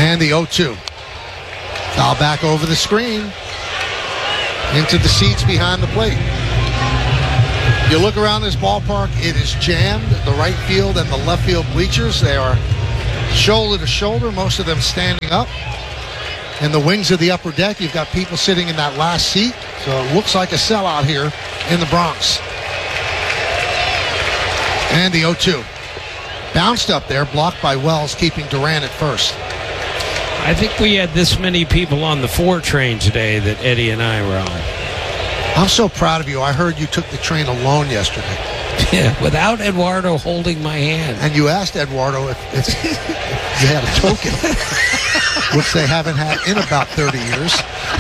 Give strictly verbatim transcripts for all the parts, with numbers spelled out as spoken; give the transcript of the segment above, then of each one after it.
And the oh two. Foul back over the screen. Into the seats behind the plate. You look around this ballpark, it is jammed. The right field and the left field bleachers, they are shoulder to shoulder, most of them standing up. In the wings of the upper deck, you've got people sitting in that last seat. So it looks like a sellout here in the Bronx. And the oh two. Bounced up there, blocked by Wells, keeping Duran at first. I think we had this many people on the four train today that Eddie and I were on. I'm so proud of you. I heard you took the train alone yesterday. Yeah, without Eduardo holding my hand. And you asked Eduardo if, if, if you had a token, which they haven't had in about thirty years.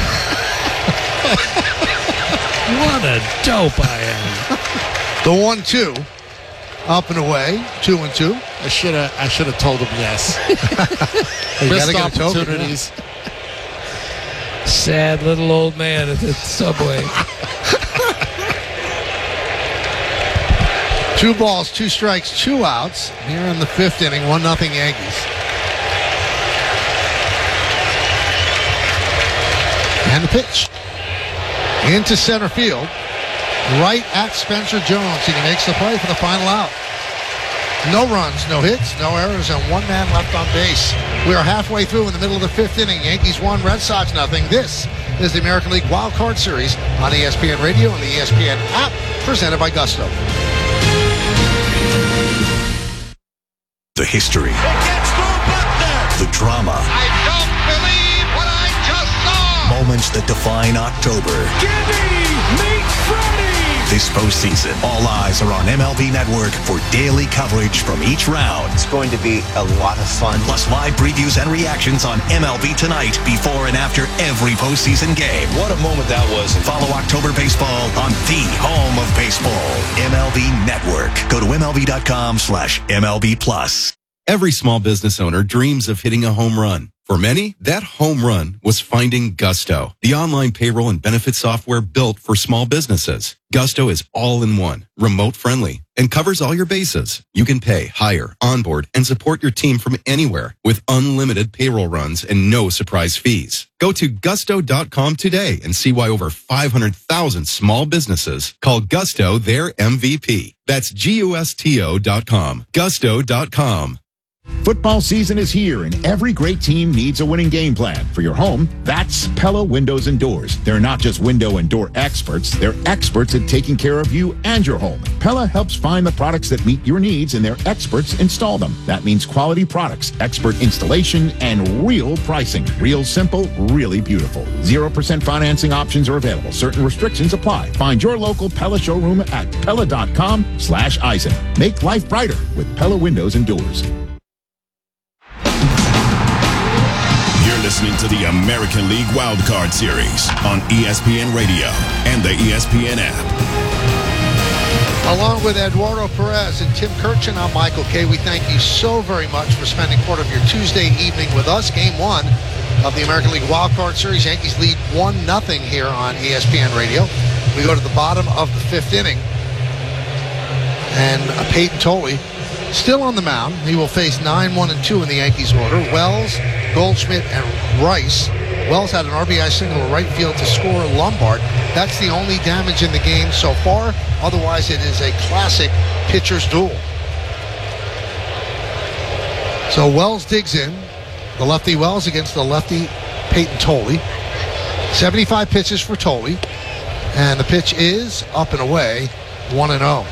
What a dope I am. The one two. Up and away, two and two. I should have. I should have told him yes. You Missed gotta get a opportunities. token, Sad little old man at the subway. Two balls, two strikes, two outs. Here in the fifth inning, one nothing Yankees. And the pitch into center field. Right at Spencer Jones, and he makes the play for the final out. No runs, no hits, no errors, and one man left on base. We are halfway through in the middle of the fifth inning. Yankees one, Red Sox nothing. This is the American League Wild Card Series on E S P N Radio and the E S P N app, presented by Gusto. The history. It gets through Buckner. The drama. I don't believe what I just saw. Moments that define October. Gibby meets Freddie. This postseason, all eyes are on M L B Network for daily coverage from each round. It's going to be a lot of fun. Plus live previews and reactions on M L B Tonight before and after every postseason game. What a moment that was. Follow October Baseball on the home of baseball, M L B Network. Go to MLB.com slash MLB Plus. Every small business owner dreams of hitting a home run. For many, that home run was finding Gusto, the online payroll and benefit software built for small businesses. Gusto is all-in-one, remote-friendly, and covers all your bases. You can pay, hire, onboard, and support your team from anywhere with unlimited payroll runs and no surprise fees. Go to gusto dot com today and see why over five hundred thousand small businesses call Gusto their M V P. That's G U S T O dot com. gusto dot com. Football season is here, and every great team needs a winning game plan. For your home, that's Pella Windows and Doors. They're not just window and door experts, they're experts at taking care of you and your home. Pella helps find the products that meet your needs, and their experts install them. That means quality products, expert installation, and real pricing. Real simple, really beautiful. zero percent financing options are available. Certain restrictions apply. Find your local Pella showroom at Pella dot com slash Eisen. Make life brighter with Pella Windows and Doors. Listening to the American League Wild Card Series on E S P N Radio and the E S P N app. Along with Eduardo Perez and Tim Kirchin, I'm Michael Kay. We thank you so very much for spending part of your Tuesday evening with us. Game one of the American League Wild Card Series. Yankees lead one nothing here on E S P N Radio. We go to the bottom of the fifth inning. And uh, Peyton Tolley still on the mound. He will face nine one and two in the Yankees order. Wells, Goldschmidt, and Rice. Wells had an R B I single to right field to score Lombard. That's the only damage in the game so far. Otherwise, it is a classic pitcher's duel. So Wells digs in. The lefty Wells against the lefty Peyton Tolley. seventy-five pitches for Tolley. And the pitch is up and away, one and oh.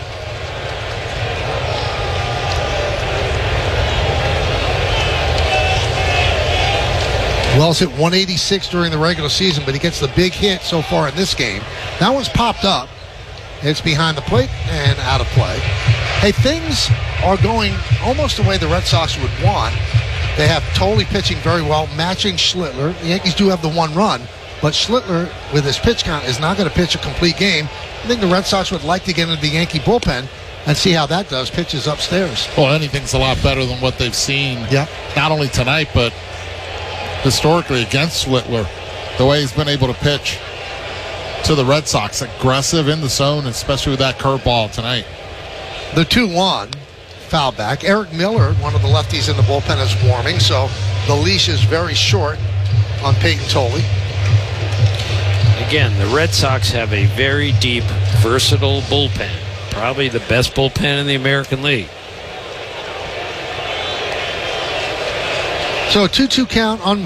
Wells hit one eighty-six during the regular season, but he gets the big hit so far in this game. That one's popped up. It's behind the plate and out of play. Hey, things are going almost the way the Red Sox would want. They have Tolley pitching very well, matching Schlittler. The Yankees do have the one run, but Schlittler, with his pitch count, is not going to pitch a complete game. I think the Red Sox would like to get into the Yankee bullpen and see how that does. Pitches upstairs. Well, anything's a lot better than what they've seen. Yeah. Not only tonight, but historically against Schlittler, the way he's been able to pitch to the Red Sox, aggressive in the zone, especially with that curveball tonight. The two one, foul back. Eric Miller, one of the lefties in the bullpen, is warming, so the leash is very short on Peyton Tolley. Again, the Red Sox have a very deep, versatile bullpen. Probably the best bullpen in the American League. So a two two count on